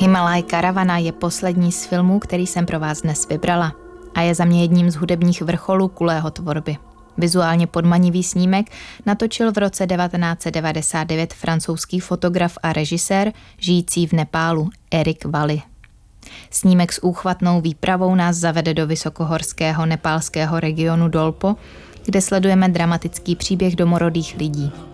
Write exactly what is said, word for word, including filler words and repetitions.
Himalaj Karavana je poslední z filmů, který jsem pro vás dnes vybrala a je za mě jedním z hudebních vrcholů Kulého tvorby. Vizuálně podmanivý snímek natočil v roce devatenáct set devadesát devět francouzský fotograf a režisér žijící v Nepálu Eric Valli. Snímek s úchvatnou výpravou nás zavede do vysokohorského nepálského regionu Dolpo, kde sledujeme dramatický příběh domorodých lidí.